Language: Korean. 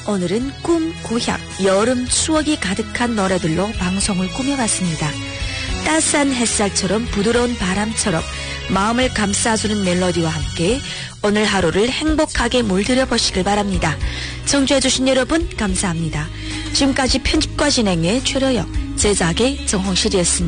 오늘은 꿈, 고향, 여름 추억이 가득한 노래들로 방송을 꾸며봤습니다. 따스한 햇살처럼 부드러운 바람처럼 마음을 감싸주는 멜로디와 함께 오늘 하루를 행복하게 물들여 보시길 바랍니다. 청취해주신 여러분 감사합니다. 지금까지 편집과 진행의 최려영, 제작의 정홍실이었습니다.